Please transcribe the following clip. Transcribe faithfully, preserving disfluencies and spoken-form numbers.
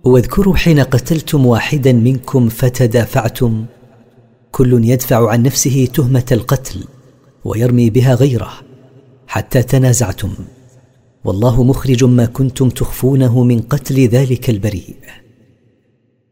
واذكروا حين قتلتم واحدا منكم فتدافعتم، كل يدفع عن نفسه تهمة القتل ويرمي بها غيره حتى تنازعتم، والله مخرج ما كنتم تخفونه من قتل ذلك البريء.